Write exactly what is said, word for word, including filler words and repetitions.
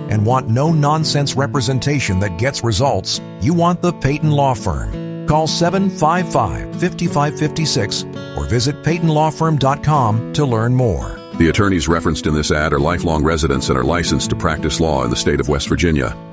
and want no-nonsense representation that gets results, you want the Peyton Law Firm. Call seven five five, five five five six or visit peyton law firm dot com to learn more. The attorneys referenced in this ad are lifelong residents and are licensed to practice law in the state of West Virginia.